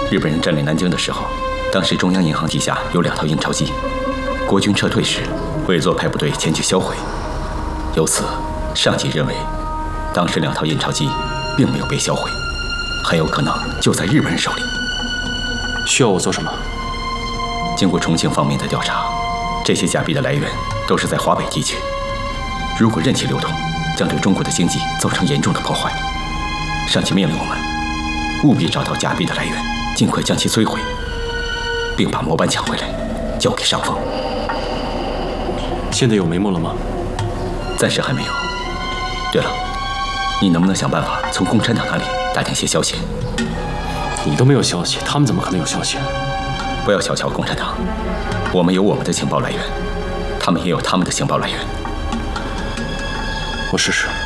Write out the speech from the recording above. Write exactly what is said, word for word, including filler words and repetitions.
日本人占领南京的时候，当时中央银行旗下有两套印钞机，国军撤退时，委座派部队前去销毁。由此，上级认为，当时两套印钞机并没有被销毁，很有可能就在日本人手里。 需要我做什么？ 经过重庆方面的调查，这些假币的来源都是在华北地区。如果任其流通，将对中国的经济造成严重的破坏。上级命令我们务必找到假币的来源，尽快将其摧毁，并把模板抢回来，交给上峰。 现在有眉目了吗？ 暂时还没有。对了，你能不能想办法从共产党那里打听些消息？ 你都没有消息，他们怎么可能有消息？ 不要小瞧共产党，我们有我们的情报来源，他们也有他们的情报来源。 我试试。